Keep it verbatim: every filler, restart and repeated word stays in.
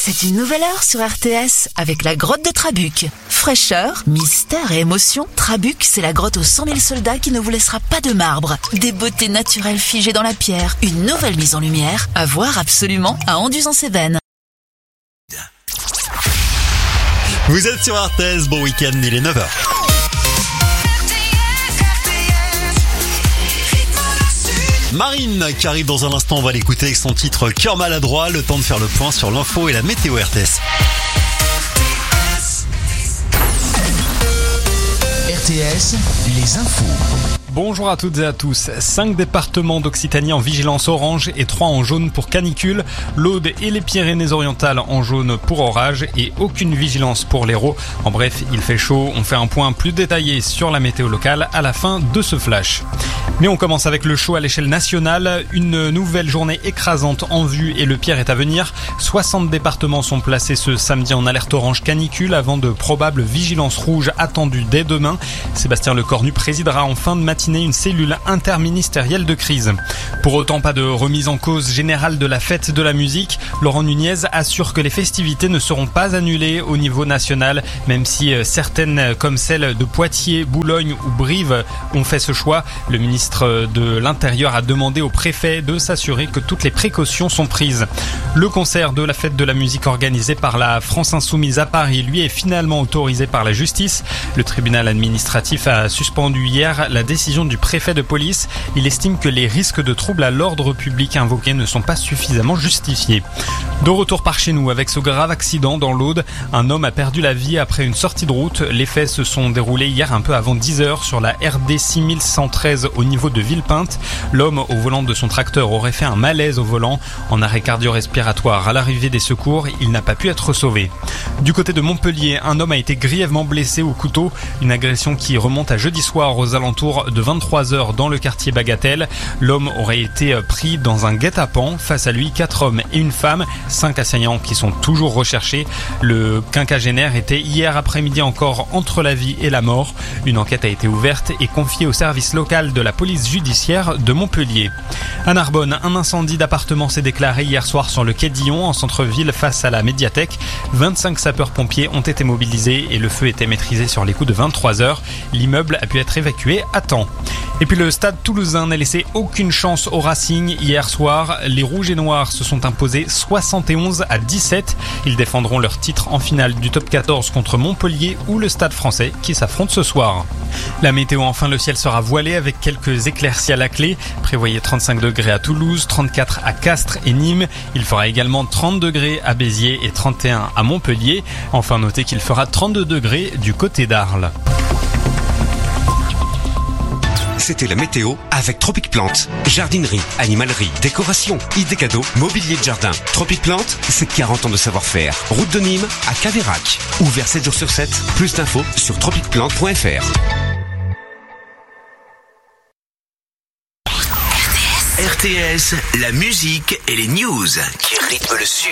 C'est une nouvelle heure sur R T S avec la grotte de Trabuc. Fraîcheur, mystère et émotion, Trabuc, c'est la grotte aux cent mille soldats qui ne vous laissera pas de marbre. Des beautés naturelles figées dans la pierre, une nouvelle mise en lumière, à voir absolument à Anduze-en-Cévennes. Vous êtes sur R T S, bon week-end, il est neuf heures. Marine qui arrive dans un instant, on va l'écouter avec son titre Cœur maladroit, le temps de faire le point sur l'info et la météo R T S. R T S, les infos. Bonjour à toutes et à tous. Cinq départements d'Occitanie en vigilance orange et trois en jaune pour canicule. L'Aude et les Pyrénées-Orientales en jaune pour orage et aucune vigilance pour l'Hérault. En bref, il fait chaud. On fait un point plus détaillé sur la météo locale à la fin de ce flash. Mais on commence avec le chaud à l'échelle nationale. Une nouvelle journée écrasante en vue et le pire est à venir. soixante départements sont placés ce samedi en alerte orange canicule avant de probables vigilances rouges attendues dès demain. Sébastien Lecornu présidera en fin de matinée une cellule interministérielle de crise. Pour autant, pas de remise en cause générale de la fête de la musique. Laurent Nunez assure que les festivités ne seront pas annulées au niveau national, même si certaines, comme celles de Poitiers, Boulogne ou Brive, ont fait ce choix. Le ministre de l'Intérieur a demandé au préfet de s'assurer que toutes les précautions sont prises. Le concert de la fête de la musique organisé par la France Insoumise à Paris, lui, est finalement autorisé par la justice. Le tribunal administratif a suspendu hier la décision du préfet de police. Il estime que les risques de troubles à l'ordre public invoqués ne sont pas suffisamment justifiés. De retour par chez nous avec ce grave accident dans l'Aude. Un homme a perdu la vie après une sortie de route. Les faits se sont déroulés hier un peu avant dix heures sur la R D six mille cent treize au niveau de Villepinte. L'homme au volant de son tracteur aurait fait un malaise au volant. En arrêt cardio-respiratoire à l'arrivée des secours, il n'a pas pu être sauvé. Du côté de Montpellier, un homme a été grièvement blessé au couteau. Une agression qui remonte à jeudi soir aux alentours de vingt-trois heures dans le quartier Bagatelle. L'homme aurait été pris dans un guet-apens. Face à lui, quatre hommes et une femme, cinq assaillants qui sont toujours recherchés. Le quinquagénaire était hier après-midi encore entre la vie et la mort. Une enquête a été ouverte et confiée au service local de la police judiciaire de Montpellier. À Narbonne, un incendie d'appartement s'est déclaré hier soir sur le quai Dillon, en centre-ville face à la médiathèque. vingt-cinq sapeurs-pompiers ont été mobilisés et le feu était maîtrisé sur les coups de vingt-trois heures. L'immeuble a pu être évacué à temps. Et puis le Stade Toulousain n'a laissé aucune chance au Racing hier soir. Les Rouges et Noirs se sont imposés soixante et onze à dix-sept. Ils défendront leur titre en finale du top quatorze contre Montpellier ou le Stade Français qui s'affrontent ce soir. La météo, enfin, le ciel sera voilé avec quelques éclaircies à la clé. Prévoyez trente-cinq degrés à Toulouse, trente-quatre à Castres et Nîmes. Il fera également trente degrés à Béziers et trente et un à Montpellier. Enfin, notez qu'il fera trente-deux degrés du côté d'Arles. C'était la météo avec Tropic Plante. Jardinerie, animalerie, décoration, idées cadeaux, mobilier de jardin. Tropic Plante, c'est quarante ans de savoir-faire. Route de Nîmes à Cavérac. Ouvert sept jours sur sept. Plus d'infos sur tropic plante point f r. R T S, la musique et les news qui rythment le Sud.